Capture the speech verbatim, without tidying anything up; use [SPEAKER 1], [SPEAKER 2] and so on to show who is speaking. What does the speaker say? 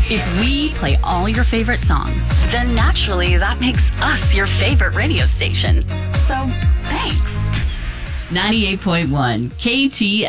[SPEAKER 1] If we play all your favorite songs, then naturally that makes us your favorite radio station. So, thanks. ninety-eight point one K T